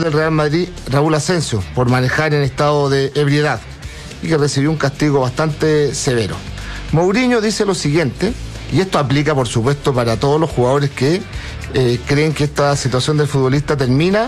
del Real Madrid, Raúl Asensio, por manejar en estado de ebriedad y que recibió un castigo bastante severo. Mourinho dice lo siguiente, y esto aplica por supuesto para todos los jugadores que creen que esta situación del futbolista termina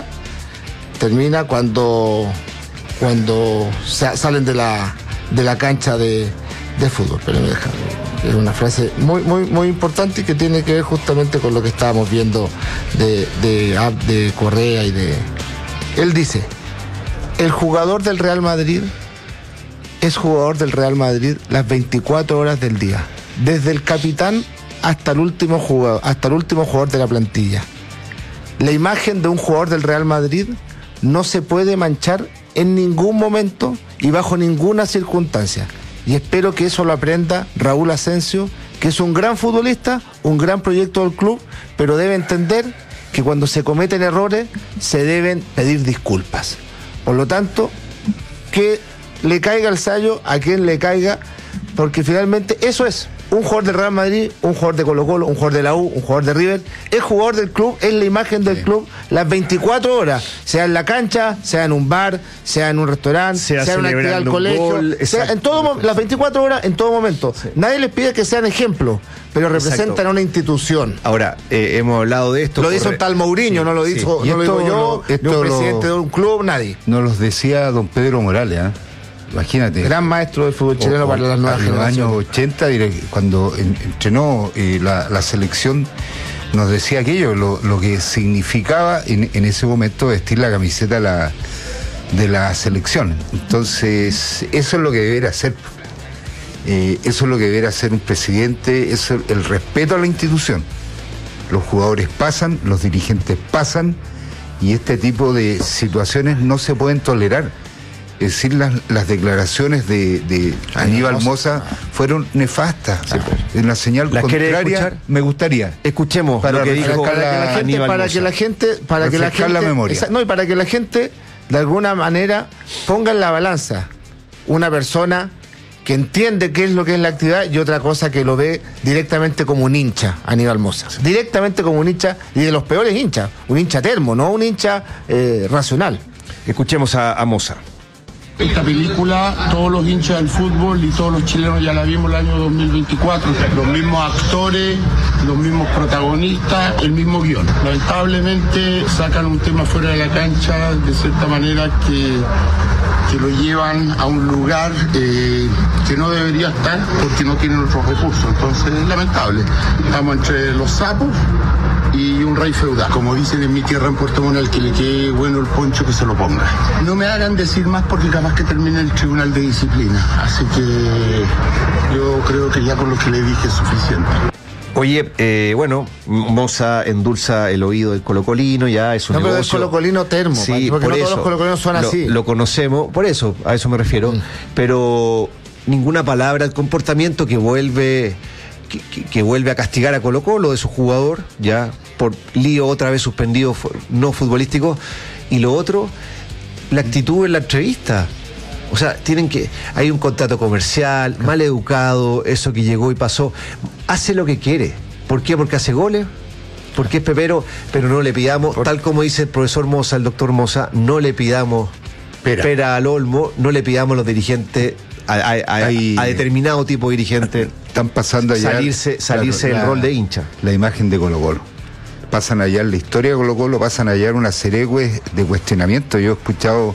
cuando salen de la cancha de fútbol. Pero me deja, es una frase muy importante y que tiene que ver justamente con lo que estábamos viendo de Correa y de... Él dice, el jugador del Real Madrid es jugador del Real Madrid las 24 horas del día, desde el capitán hasta el último jugador de la plantilla. La imagen de un jugador del Real Madrid no se puede manchar en ningún momento y bajo ninguna circunstancia. Y espero que eso lo aprenda Raúl Asensio, que es un gran futbolista, un gran proyecto del club, pero debe entender que cuando se cometen errores se deben pedir disculpas. Por lo tanto, que le caiga el sayo a quien le caiga, porque finalmente eso es un jugador del Real Madrid, un jugador de Colo-Colo, un jugador de la U, un jugador de River, es jugador del club, es la imagen del club las 24 horas, sea en la cancha, sea en un bar, sea en un restaurante, sea en una actividad del colegio, sea en todo, las 24 horas en todo momento. Sí. Nadie les pide que sean ejemplos, pero representan a una institución. Ahora, hemos hablado de esto. Lo dice un tal Mourinho, no lo dijo, no lo digo yo, ni un presidente de un club, nadie. Nos los decía don Pedro Morales, ¿eh? Imagínate. Gran maestro del fútbol chileno para las nuevas generaciones. En los años 80, cuando entrenó la selección, nos decía aquello, lo que significaba en ese momento vestir la camiseta de la selección. Entonces, eso es lo que debería hacer. Eso es lo que debería hacer un presidente, es el respeto a la institución. Los jugadores pasan, los dirigentes pasan, y este tipo de situaciones no se pueden tolerar. Es decir, las declaraciones de Aníbal Mosa fueron nefastas. Sí, en la señal contraria, me gustaría. Escuchemos para lo que dijo para que la gente de alguna manera ponga en la balanza una persona que entiende qué es lo que es la actividad y otra cosa que lo ve directamente como un hincha, Aníbal Mosa. Sí. Directamente como un hincha, y de los peores hinchas, un hincha termo, no un hincha racional. Escuchemos a Mosa. Esta película, todos los hinchas del fútbol y todos los chilenos ya la vimos el año 2024. Los mismos actores, los mismos protagonistas, el mismo guión. Lamentablemente sacan un tema fuera de la cancha de cierta manera que lo llevan a un lugar que no debería estar porque no tienen otros recursos. Entonces es lamentable. Estamos entre los sapos y un rey feudal. Como dicen en mi tierra en Puerto Montt, al que le quede bueno el poncho que se lo ponga. No me hagan decir más porque capaz que termine el tribunal de disciplina. Así que yo creo que ya con lo que le dije es suficiente. Oye, bueno, Mosa endulza el oído del colocolino, ya es un negocio. Pero el colocolino termo, sí, porque no todos los colocolinos son así. Lo conocemos, por eso, a eso me refiero. Pero ninguna palabra, el comportamiento que vuelve a castigar a Colo-Colo de su jugador, ya por lío otra vez suspendido no futbolístico. Y lo otro, la actitud en la entrevista. O sea, hay un contrato comercial, mal educado, eso que llegó y pasó. Hace lo que quiere. ¿Por qué? Porque hace goles, porque es pepero, pero no le pidamos, tal como dice el profesor Mosa, el doctor Mosa, no le pidamos pera al olmo, no le pidamos a los dirigentes, a determinado tipo de dirigente, están pasando allá salirse del rol de hincha. La imagen de Colo-Colo. Pasan allá en la historia de Colo-Colo, pasan allá en una serie de cuestionamientos. Yo he escuchado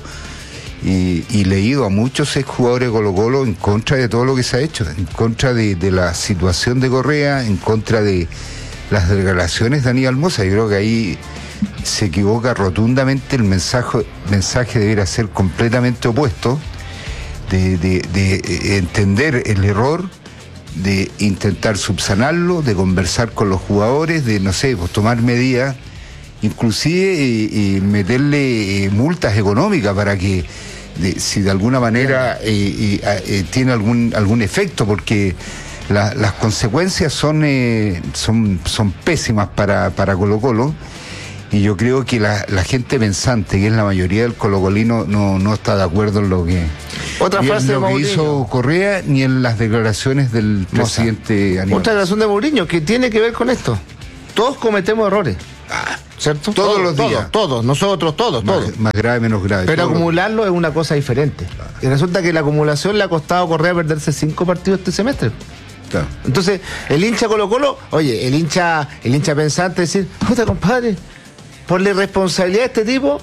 y leído a muchos exjugadores de Colo-Colo en contra de todo lo que se ha hecho, en contra de la situación de Correa, en contra de las declaraciones de Aníbal Mosa. Yo creo que ahí se equivoca rotundamente. El mensaje debería ser completamente opuesto, de entender el error, de intentar subsanarlo, de conversar con los jugadores, de, no sé, pues tomar medidas, inclusive meterle multas económicas para que, si de alguna manera tiene algún efecto, porque las consecuencias son pésimas para Colo-Colo. Y yo creo que la gente pensante, que es la mayoría del colocolino, no está de acuerdo en lo que hizo Correa, ni en las declaraciones del presidente Aníbal. Otra declaración de Mourinho que tiene que ver con esto. Todos cometemos errores. ¿cierto? Todos los días. Todos, nosotros, todos. Más grave, menos grave. Pero acumularlo es una cosa diferente. Y resulta que la acumulación le ha costado a Correa perderse 5 partidos este semestre. Claro. Entonces, el hincha Colo-Colo, oye, el hincha pensante decir, puta compadre, por la irresponsabilidad de este tipo,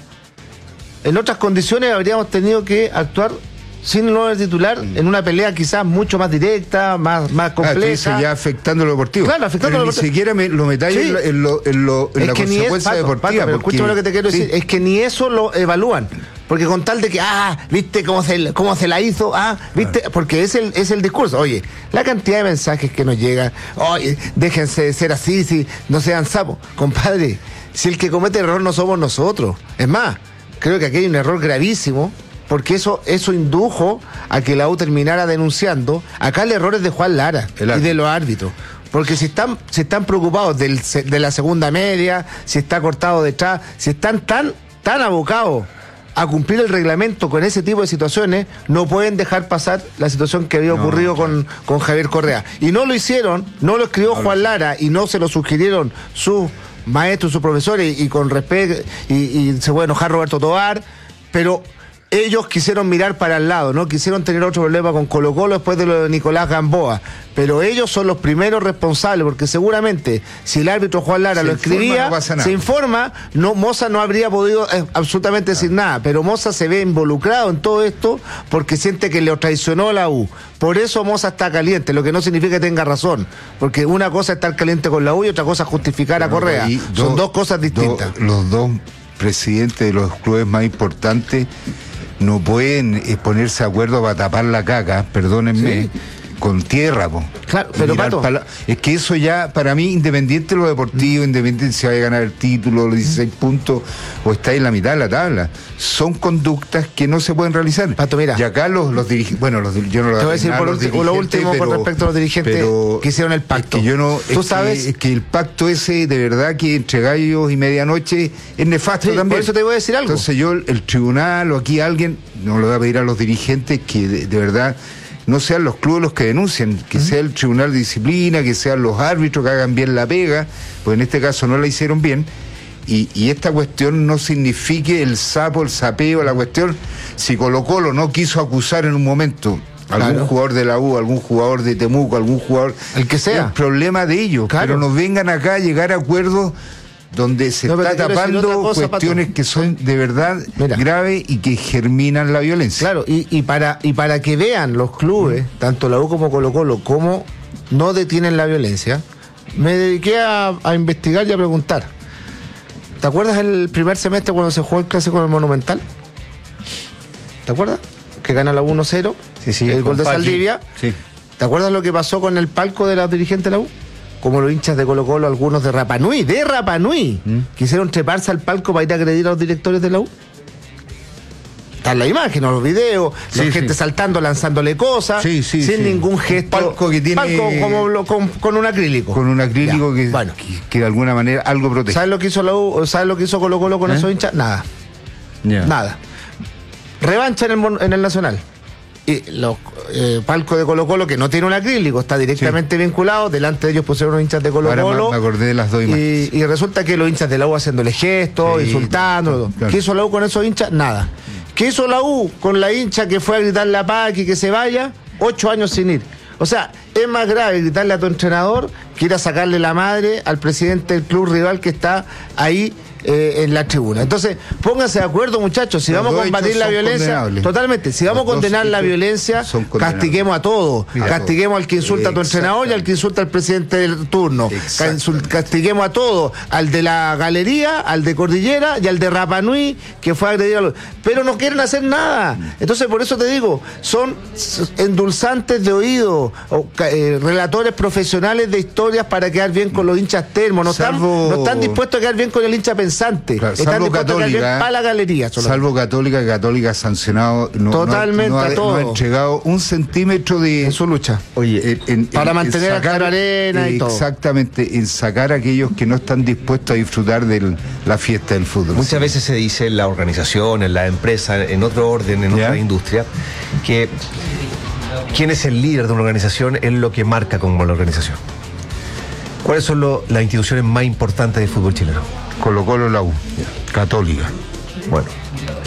en otras condiciones habríamos tenido que actuar sin el nuevo titular en una pelea quizás mucho más directa, más compleja. Ya afectando lo deportivo. Claro, afectando pero lo ni deportivo. siquiera lo metáis en la consecuencia deportiva. Pero escúchame lo que te quiero decir, es que ni eso lo evalúan. Porque con tal de que, viste cómo se la hizo, viste, porque es el discurso. Oye, la cantidad de mensajes que nos llegan, oye, déjense de ser así, si no sean sapos. Compadre, si el que comete el error no somos nosotros. Es más, creo que aquí hay un error gravísimo, porque eso indujo a que la U terminara denunciando. Acá el error es de Juan Lara y de los árbitros. Porque si están preocupados de la segunda media, si está cortado detrás, si están tan abocados a cumplir el reglamento con ese tipo de situaciones, no pueden dejar pasar la situación que había ocurrido con Javier Correa. Y no lo hicieron, no lo escribió Juan Lara y no se lo sugirieron sus maestros, sus profesores, y con respeto, y se puede enojar Roberto Tobar, pero ellos quisieron mirar para el lado, no quisieron tener otro problema con Colo-Colo después de lo de Nicolás Gamboa, pero ellos son los primeros responsables, porque seguramente si el árbitro Juan Lara lo escribía, se informa, Moza no habría podido absolutamente decir nada, pero Moza se ve involucrado en todo esto porque siente que le traicionó la U. Por eso Moza está caliente, lo que no significa que tenga razón, porque una cosa es estar caliente con la U y otra cosa es justificar a Correa. Son dos cosas distintas. Los dos presidentes de los clubes más importantes no pueden ponerse de acuerdo para tapar la caca, perdónenme, con tierra, po. Claro, pero Pato, es que eso ya, para mí, independiente de lo deportivo, independiente si vaya a ganar el título, los 16 puntos, o está en la mitad de la tabla, son conductas que no se pueden realizar. Pato, mira. Y acá los dirigentes, bueno, yo no lo te voy a decir por lo último con respecto a los dirigentes que hicieron el pacto. Es que yo no, ¿tú sabes? Es que el pacto ese, de verdad, que entre gallos y medianoche, es nefasto también. Por eso te voy a decir algo. Entonces yo, el tribunal o aquí alguien, no le voy a pedir a los dirigentes que de verdad no sean los clubes los que denuncien, que sea el tribunal de disciplina, que sean los árbitros que hagan bien la pega, pues en este caso no la hicieron bien, y esta cuestión no signifique el sapeo, la cuestión, si Colo-Colo no quiso acusar en un momento algún jugador de la U, algún jugador de Temuco, algún jugador, el que sea, el problema de ellos, pero no vengan acá a llegar a acuerdos donde se está tapando cuestiones, Pato, que son de verdad graves y que germinan la violencia. Claro, y para que vean los clubes, tanto la U como Colo-Colo, cómo no detienen la violencia, me dediqué a investigar y a preguntar. ¿Te acuerdas el primer semestre cuando se jugó el clásico en el Monumental? ¿Te acuerdas? Que gana la 1-0, el gol de Saldivia. Sí. ¿Te acuerdas lo que pasó con el palco de los dirigentes de la U? Como los hinchas de Colo-Colo, algunos de Rapa Nui, quisieron treparse al palco para ir a agredir a los directores de la U. Está en la imagen, en los videos, la gente saltando, lanzándole cosas, sin ningún gesto. Un palco que tiene... con un acrílico. Con un acrílico que de alguna manera algo protege. ¿Sabes lo que hizo la U? ¿Sabes lo que hizo Colo-Colo con esos hinchas? Nada. Nada. Revancha en el Nacional. Y los palcos de Colo-Colo, que no tiene un acrílico, está directamente vinculado, delante de ellos pusieron unos hinchas de Colo-Colo. Ahora me acordé de las dos imágenes. Y resulta que los hinchas de la U haciéndole gestos, insultando. Claro. ¿Qué hizo la U con esos hinchas? Nada. ¿Qué hizo la U con la hincha que fue a gritarle a Paz y que se vaya? 8 años sin ir. O sea, es más grave gritarle a tu entrenador que ir a sacarle la madre al presidente del club rival que está ahí en la tribuna. Entonces, pónganse de acuerdo, muchachos, si vamos a combatir la violencia, totalmente, si vamos a condenar la violencia, castiguemos a todos, castiguemos al que insulta a tu entrenador y al que insulta al presidente del turno, castiguemos a todos, al de la galería, al de Cordillera y al de Rapa Nui, que fue a agredir a los... Pero no quieren hacer nada. Entonces, por eso te digo, son endulzantes de oído, relatores profesionales de historias para quedar bien con los hinchas termos, no están dispuestos a quedar bien con el hincha pensante. Claro, están dispuestos a quedar bien para la galería. Salvo Católica, Católica ha sancionado, totalmente a todo. No ha entregado 1 centímetro en su lucha. Oye, para mantener a Claro Arena y todo. Exactamente, en sacar a aquellos que no están dispuestos a disfrutar de la fiesta del fútbol. Muchas veces se dice en la organización, en la empresa, en otro orden, en otra industria, que quién es el líder de una organización es lo que marca como la organización. ¿Cuáles son las instituciones más importantes del fútbol chileno? Colo Colo la U, Católica. Bueno,